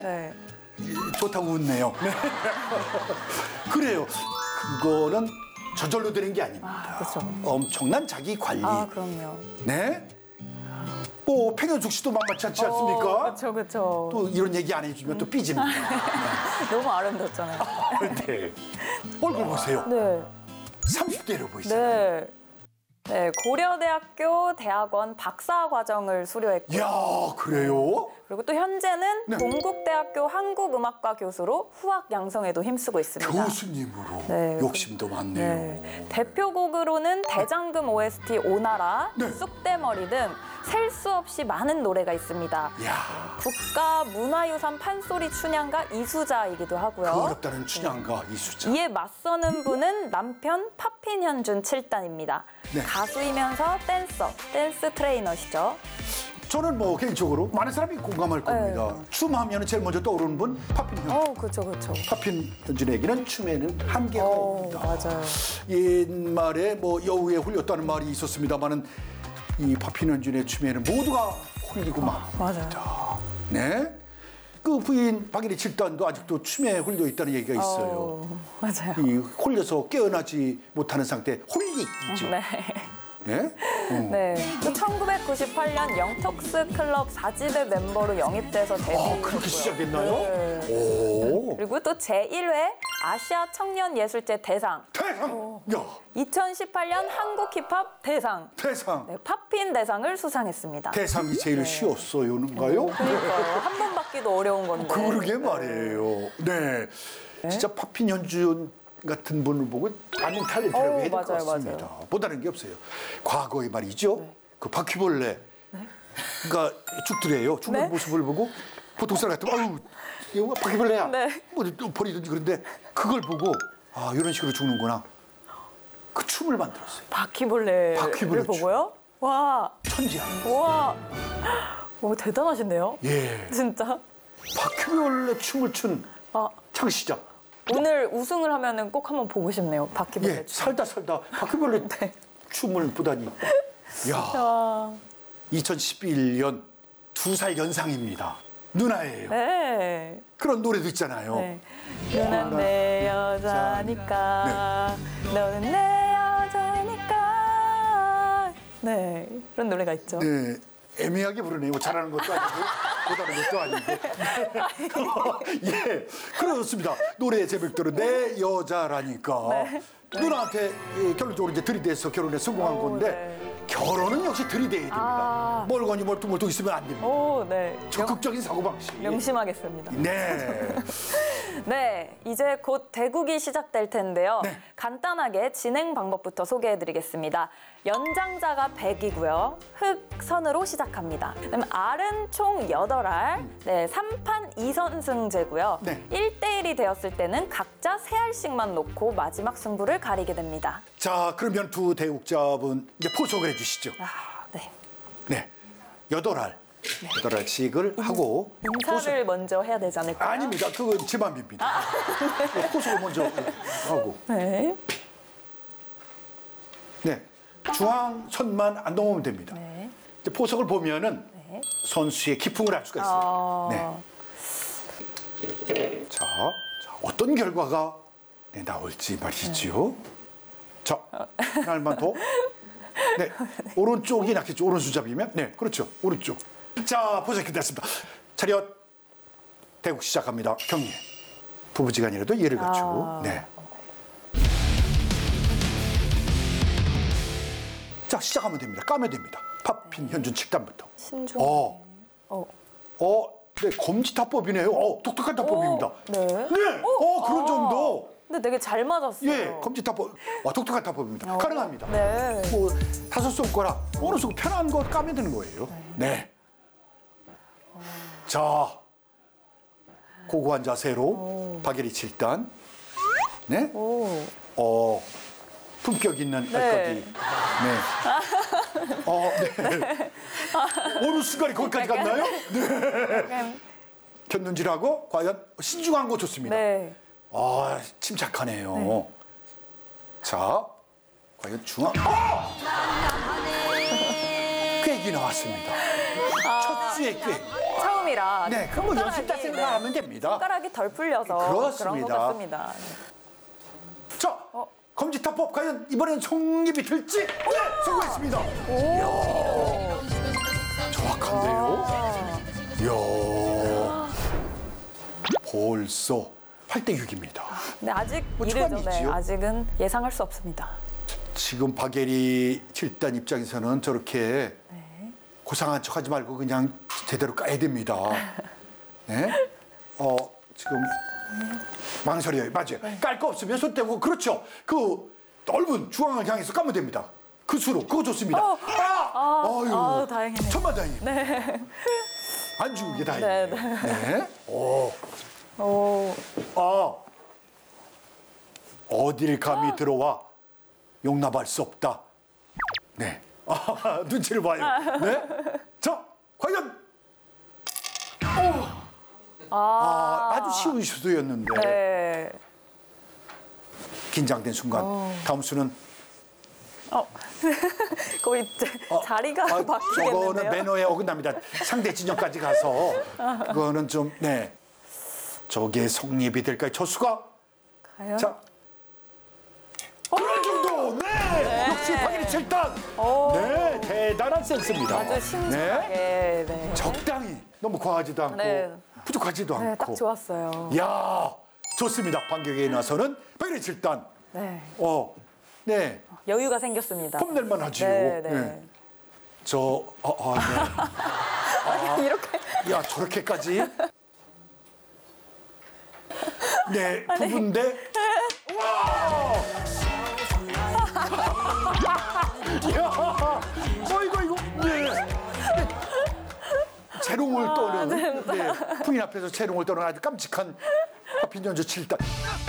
네. 좋다고 웃네요. 네. 그래요. 그거는 저절로 되는 게 아닙니다. 아, 그렇죠. 엄청난 자기 관리. 아, 그럼요. 네. 뭐 팽현숙 씨도 만만치 않지 않습니까? 그렇죠, 그렇죠. 또 이런 얘기 안 해주면 또 삐집니다. 너무 아름답잖아요. 네. 얼굴 보세요. 네. 30대로 보이세요. 네. 네, 고려대학교 대학원 박사 과정을 수료했고요. 이야, 그래요? 그리고 또 현재는 네. 동국대학교 한국음악과 교수로 후학 양성에도 힘쓰고 있습니다. 교수님으로 네. 욕심도 많네요. 네. 대표곡으로는 대장금 OST 오나라, 네. 쑥대머리 등 셀 수 없이 많은 노래가 있습니다. 이야, 국가 문화유산 판소리 춘향가 이수자이기도 하고요. 그 어렵다는 춘향가 이수자. 이에 맞서는 분은 남편 파핀현준 7단입니다. 네. 가수이면서 댄스 트레이너시죠. 저는 뭐 개인적으로 많은 사람이 공감할 겁니다. 춤 하면 제일 먼저 떠오르는 분 파핀현. 그렇죠, 그렇죠. 파핀현준에게는 춤에는 한계가 없다. 맞아요. 옛말에 뭐 여우에 홀렸다는 말이 있었습니다만은 이 파핀현준의 춤에는 모두가 홀리고 맙니다. 맞아요. 네. 그 부인 박예리 7단도 아직도 춤에 홀려 있다는 얘기가 있어요. 맞아요. 이 홀려서 깨어나지 못하는 상태 홀리죠. 네. 네. 네. 또 1998년 영턱스 클럽 4지대 멤버로 영입돼서 데뷔했고요. 그렇게 시작했나요? 네. 오. 그리고 또 제1회 아시아 청년예술제 대상, 대상. 야, 2018년 한국 힙합 대상, 대상. 네, 팝핀 대상을 수상했습니다. 대상이 제일 쉬웠어요는가요? 그러니까요. 한 번 받기도 어려운 건데. 그러게 말이에요. 네. 진짜 파핀현준 같은 분을 보고 아는 탤런트라고 해야 될 것 맞아요, 같습니다. 맞아요. 못하는 게 없어요. 과거에 말이죠. 그 바퀴벌레. 그러니까 죽더래요. 죽는 네? 모습을 보고 보통 사람 같으면 아유, 이거 바퀴벌레야. 네. 뭐 또 버리든지 그런데 그걸 보고 아, 이런 식으로 죽는구나. 그 춤을 만들었어요. 바퀴벌레를 바퀴벌레 보고요? 와, 천지야. 와, 오, 대단하신데요? 예. 진짜. 바퀴벌레 춤을 춘 아, 창시자. 오늘 우승을 하면은 꼭 한번 보고 싶네요. 바퀴벌레 예, 춤. 살다 바퀴벌레 춤을 보다니. 야, 와, 2011년 2살 연상입니다. 누나예요. 네. 그런 노래도 있잖아요. 네. 누난 내 여자니까, 너는 내 여자니까. 네, 그런 노래가 있죠. 네, 애매하게 부르네요. 잘하는 것도 아니고 못하는 것도 아니고. 예, 그렇습니다. 노래 제목대로 내 여자라니까. 네. 누나한테 결론적으로 이제 들이대서 결혼에 성공한 건데 네. 결혼은 역시 들이대야 됩니다. 아. 멀거니 멀뚱멀뚱 있으면 안 됩니다. 오, 네. 적극적인 사고방식. 명심하겠습니다. 네. 네, 이제 곧 대국이 시작될 텐데요. 네. 간단하게 진행 방법부터 소개해드리겠습니다. 연장자가 100이고요. 흑선으로 시작합니다. 그다음에 알은 총 8알, 네, 3판 2선승제고요. 네. 1대1이 되었을 때는 각자 3알씩만 놓고 마지막 승부를 가리게 됩니다. 자, 그러면 두 대국자분 이제 포석을 해주시죠. 아, 네. 네, 8알. 8알씩을 하고 인사를 먼저 해야 되지 않을까요? 아닙니다. 그건 제 맘입니다. 네, 포석을 먼저 하고. 네. 네, 중앙 선만 안 넘으면 됩니다. 네. 이제 포석을 보면은 네. 선수의 기풍을 알 수가 있어요. 네. 자, 어떤 결과가 나올지 말이죠. 자, 하나만 더. 네, 오른쪽이 낫겠죠. 오른수잡이면. 네, 그렇죠. 오른쪽. 자, 포석이 끝났습니다. 차렷, 대국 시작합니다. 경례. 부부지간이라도 예를 갖추고. 네. 자, 시작하면 됩니다. 까면 됩니다. 파핀현준 7단부터. 신중. 네, 검지타법이네요. 독특한 타법입니다. 네. 네, 그런 정도. 근데 되게 잘 맞았어요. 예, 검지타법. 독특한 타법입니다. 가능합니다. 네. 뭐, 5손가락, 어느 손 편한 거 까면 되는 거예요. 네. 자, 고고한 자세로 박예리 7단. 네. 오. 품격 있는 네. 알까기. 네. 네. 어느 순간에 거기까지 갔나요? 네. 켰는지라고 과연 신중한 거 좋습니다. 네. 침착하네요. 자, 과연 중앙. 꾀기 나왔습니다. 첫 수의 꾀. 처음이라 네, 그럼 뭐 연습다 손가락이, 생각하면 됩니다. 손가락이 덜 풀려서 그렇습니다. 그런 것 같습니다. 자, 검지타법 과연 이번엔 성립이 될지? 네, 성공했습니다. 이야, 정확한데요? 이야, 벌써 8대 6입니다. 네, 아직 뭐 이르죠. 초반이 네, 있지요? 아직은 예상할 수 없습니다. 지금 박예리 7단 입장에서는 저렇게 고상한 척하지 말고 그냥 제대로 까야 됩니다. 네? 지금 망설여요. 맞아요. 깔 거 없으면 손 떼고 그렇죠. 그 넓은 중앙을 향해서 까면 됩니다. 그 수로 그거 좋습니다. 아유, 다행이네요. 천만다행이에요. 네. 안 죽은 게 다행이에요. 네. 어딜 감히 들어와 용납할 수 없다. 네. 눈치를 봐요. 네. 자, 과연 아주 쉬운 슈트였는데 네. 긴장된 순간 다음 수는 거의 자리가 저거는 바뀌겠는데요. 매너에 어긋납니다. 상대 진영까지 가서 그거는 좀 네. 저게 성립이 될까요? 저 수가 과연? 자 그런 정도 네. 역시 박예리 7단 네 대단한 센스입니다. 아주 신중하게. 네. 적당히 너무 과하지도 않고 네. 부족하지도 네, 않고 딱 좋았어요. 야 좋습니다. 반격에 나서는 박예리 7단 네. 네 여유가 생겼습니다. 폼낼만 하지요. 네, 네. 네. 네. 이렇게 야 저렇게까지 네 부부인데 와 야, 이거 네. 재롱을 떠는 네. 부인 앞에서 재롱을 떠는 아주 깜찍한 하필 연주 7단